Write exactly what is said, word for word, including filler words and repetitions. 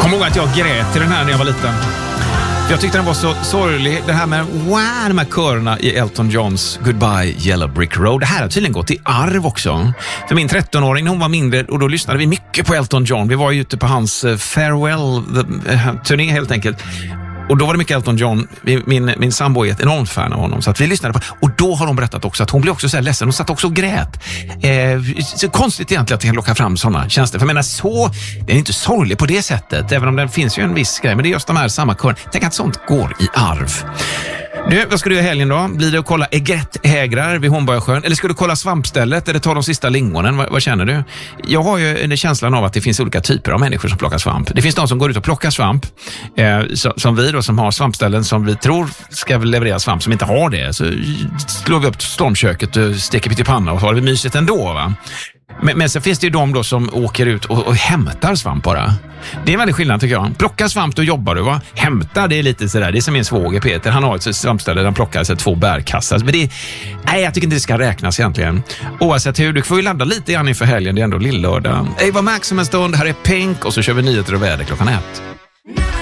kommer ihåg att jag grät till den här när jag var liten. Jag tyckte den var så sorglig. Det här med wow, de här körerna i Elton Johns Goodbye Yellow Brick Road. Det här har tydligen gått i arv också. För min trettonåring, hon var mindre och då lyssnade vi mycket på Elton John. Vi var ju ute på hans farewell-turné helt enkelt. Och då var det mycket Elton John. Min, min sambo är ett enormt fan av honom. Så att vi lyssnade på. Och då har de berättat också att hon blev också så här ledsen. Hon satt också och grät. Eh, så konstigt egentligen att det kan locka fram sådana tjänster. För jag menar så, den är inte sorglig på det sättet. Även om den finns ju en viss grej. Men det är just de här samma kör. Tänk att sånt går i arv. Du, vad ska du göra i helgen då? Blir det att kolla ägrätthägrar vid Hornborgasjön? Eller ska du kolla svampstället eller ta de sista lingonen? Vad, vad känner du? Jag har ju en känslan av att det finns olika typer av människor som plockar svamp. Det finns de som går ut och plockar svamp. Eh, så, som vi då, som har svampställen som vi tror ska leverera svamp, som inte har det. Så slår vi upp stormköket och steker pyttipanna och har det mysigt ändå, va? Men, men så finns det ju de då som åker ut och, och hämtar svamp bara. Det är en väldigt skillnad tycker jag. Plocka svamp, då jobbar du, va? Hämta, det är lite sådär. Det är som min svåger Peter. Han har ett svampställe där han plockar sig två bärkassar. Men det, nej, jag tycker inte det ska räknas egentligen. Oavsett hur, du får ju ladda lite grann inför helgen. Det är ändå lillördag. Eva Max om en stund. Här är Pink och så kör vi nyheter och väder klockan ett.